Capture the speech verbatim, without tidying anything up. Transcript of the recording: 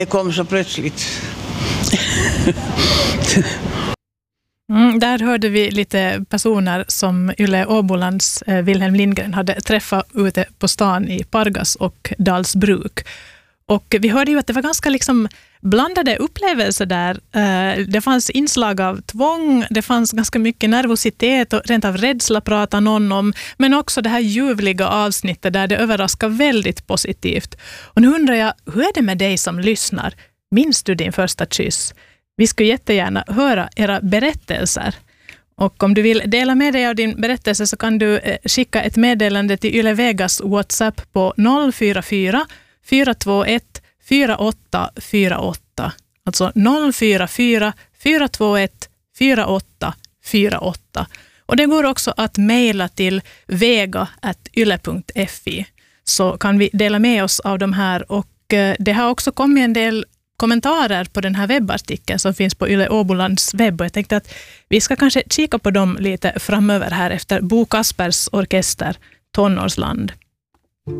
Det kom så plötsligt. Mm, där hörde vi lite personer som Yle Åbolands eh, Wilhelm Lindgren hade träffat ute på stan i Pargas och Dalsbruk. Och vi hörde ju att det var ganska liksom blandade upplevelser där. Eh, det fanns inslag av tvång, det fanns ganska mycket nervositet och rent av rädsla pratar någon om, men också det här ljuvliga avsnittet där det överraskar väldigt positivt. Och nu undrar jag, hur är det med dig som lyssnar? Minns du din första kyss? Vi skulle jättegärna höra era berättelser. Och om du vill dela med dig av din berättelse så kan du skicka ett meddelande till Yle Vegas WhatsApp på noll fyra fyra fyra två ett fyra åtta fyra åtta. Alltså noll fyra fyra fyra två ett fyra åtta fyra åtta. Och det går också att mejla till vega at yle punkt fi, så kan vi dela med oss av de här. Och det har också kommit en del kommentarer på den här webbartikeln som finns på Yle Åbolands webb, och jag tänkte att vi ska kanske kika på dem lite framöver här efter Bo Kaspers orkester Tonårsland.